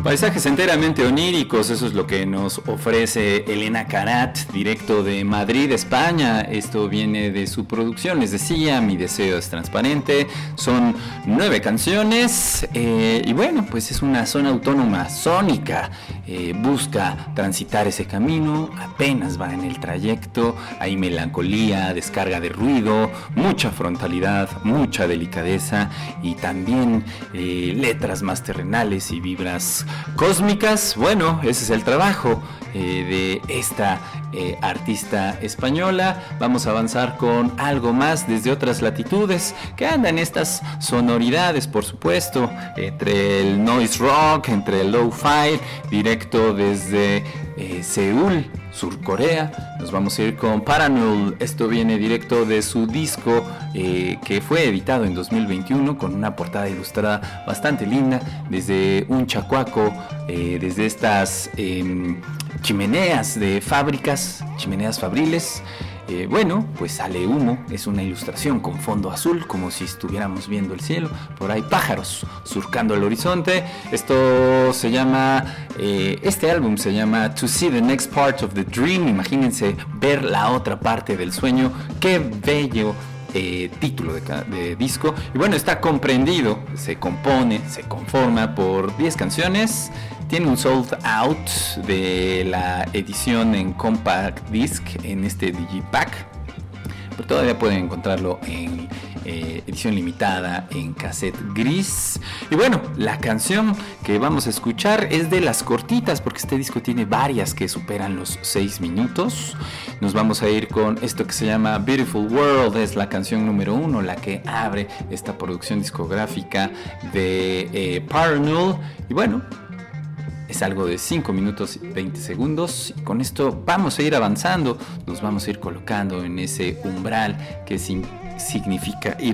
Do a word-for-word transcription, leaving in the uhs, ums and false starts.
Paisajes enteramente oníricos, eso es lo que nos ofrece Elena Carat, directo de Madrid, España. Esto viene de su producción, les decía, Mi deseo es transparente. Son nueve canciones eh, y bueno, pues es una zona autónoma sónica. Eh, busca transitar ese camino, apenas va en el trayecto. Hay melancolía, descarga de ruido, mucha frontalidad, mucha delicadeza y también eh, letras más terrenales y vibras cósmicas. Bueno, ese es el trabajo eh, de esta eh, artista española. Vamos a avanzar con algo más desde otras latitudes que andan estas sonoridades, por supuesto, entre el noise rock, entre el lo-fi, directo desde eh, Seúl, Sur Corea. Nos vamos a ir con Paranul. Esto viene directo de su disco eh, que fue editado en dos mil veintiuno con una portada ilustrada bastante linda, desde un chacuaco, eh, desde estas eh, chimeneas de fábricas, chimeneas fabriles. Eh, bueno, pues sale humo, es una ilustración con fondo azul, como si estuviéramos viendo el cielo. Por ahí pájaros surcando el horizonte. Esto se llama, eh, este álbum se llama To See the Next Part of the Dream. Imagínense ver la otra parte del sueño. Qué bello eh, título de, de disco. Y bueno, está comprendido, se compone, se conforma por diez canciones. Tiene un sold out de la edición en compact disc en este Digipack, pero todavía pueden encontrarlo en eh, edición limitada en cassette gris. Y bueno, la canción que vamos a escuchar es de las cortitas, porque este disco tiene varias que superan los seis minutos. Nos vamos a ir con esto que se llama Beautiful World. Es la canción número uno, la que abre esta producción discográfica de eh, Paranul. Y bueno, es algo de cinco minutos y veinte segundos. Y con esto vamos a ir avanzando. Nos vamos a ir colocando en ese umbral que sin, significa ir